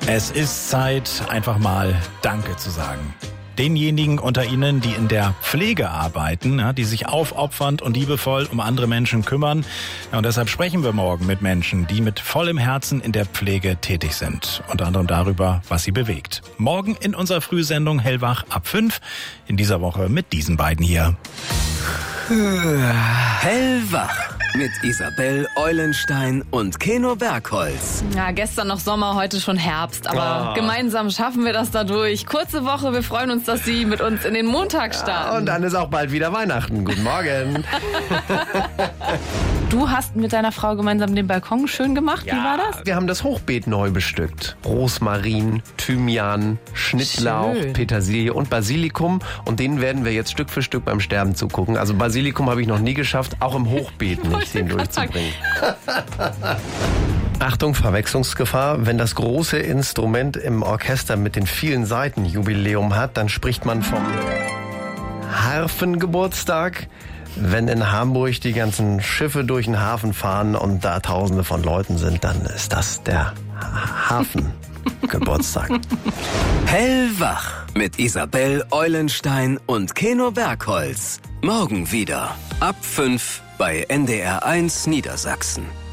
Es ist Zeit, einfach mal Danke zu sagen. Denjenigen unter Ihnen, die in der Pflege arbeiten, die sich aufopfernd und liebevoll um andere Menschen kümmern. Und deshalb sprechen wir morgen mit Menschen, die mit vollem Herzen in der Pflege tätig sind. Unter anderem darüber, was sie bewegt. Morgen in unserer Frühsendung Hellwach ab 5. In dieser Woche mit diesen beiden hier. Hellwach mit Isabel Eulenstein und Keno Bergholz. Ja, gestern noch Sommer, heute schon Herbst. Aber gemeinsam schaffen wir das dadurch. Kurze Woche, wir freuen uns, dass Sie mit uns in den Montag starten. Ja, und dann ist auch bald wieder Weihnachten. Guten Morgen. Du hast mit deiner Frau gemeinsam den Balkon schön gemacht. Ja, wie war das? Wir haben das Hochbeet neu bestückt. Rosmarin, Thymian, Schnittlauch, Schön. Petersilie und Basilikum. Und denen werden wir jetzt Stück für Stück beim Sterben zugucken. Also Basilikum habe ich noch nie geschafft, auch im Hochbeet nicht, den durchzubringen. Achtung, Verwechslungsgefahr. Wenn das große Instrument im Orchester mit den vielen Saiten Jubiläum hat, dann spricht man vom Harfengeburtstag. Wenn in Hamburg die ganzen Schiffe durch den Hafen fahren und da Tausende von Leuten sind, dann ist das der Hafengeburtstag. Hellwach mit Isabel Eulenstein und Keno Bergholz. Morgen wieder ab 5 bei NDR 1 Niedersachsen.